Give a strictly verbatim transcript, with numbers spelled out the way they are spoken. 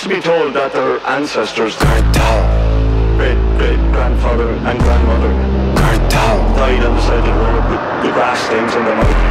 to be told that their ancestors, their great great grandfather and grandmother, died on the side of the road with the grass stains on their mouth.